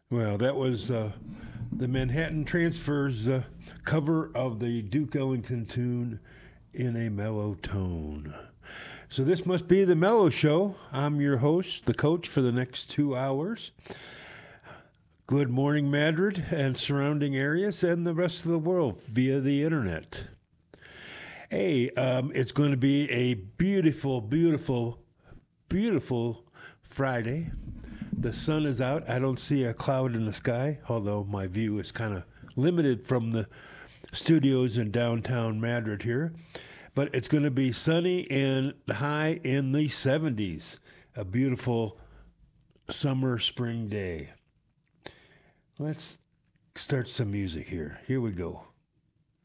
Well, that was the Manhattan Transfers cover of the Duke Ellington tune In a Mellow Tone. So this must be the Mellow Show. I'm your host, the coach for the next 2 hours. Good morning, Madrid and surrounding areas and the rest of the world via the internet. Hey, it's going to be a beautiful, beautiful, beautiful Friday. The sun is out. I don't see a cloud in the sky, although my view is kind of limited from the studios in downtown Madrid here. But it's going to be sunny and high in the 70s. A beautiful summer, spring day. Let's start some music here. Here we go.